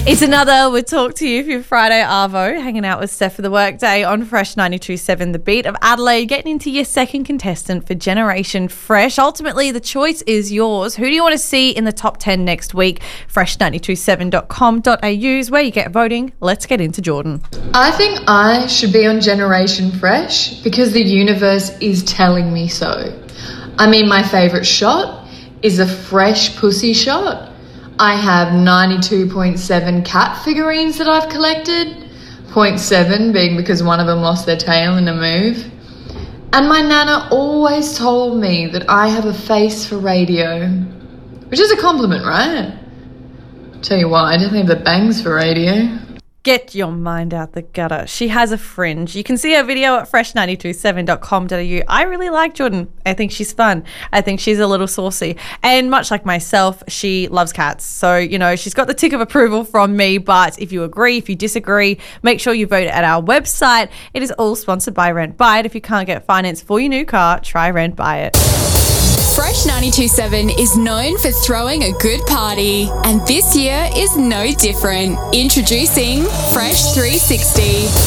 It's another We'll Talk to You for your Friday Arvo, hanging out with Steph for the workday on Fresh 92.7 The Beat of Adelaide, getting into your second contestant for Generation Fresh. Ultimately, the choice is yours. Who do you want to see in the top 10 next week? fresh927.com.au is where you get voting. Let's get into Jordan. I think I should be on Generation Fresh because the universe is telling me so. I mean, my favourite shot is a fresh pussy shot. I have 92.7 cat figurines that I've collected, 0.7 being because one of them lost their tail in a move. And my nana always told me that I have a face for radio, which is a compliment, right? Tell you what, I definitely have the bangs for radio. Get your mind out the gutter. She has a fringe. You can see her video at fresh927.com.au. I really like Jordan. I think she's fun. I think she's a little saucy. And much like myself, she loves cats. So, you know, she's got the tick of approval from me. But if you agree, if you disagree, make sure you vote at our website. It is all sponsored by Rent Buy It. If you can't get finance for your new car, try Rent Buy It. Fresh 92.7 is known for throwing a good party, and this year is no different. Introducing Fresh 360.